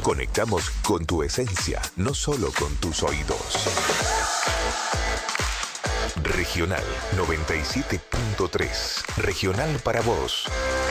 Conectamos con tu esencia, no solo con tus oídos. Regional 97.3. Regional para vos.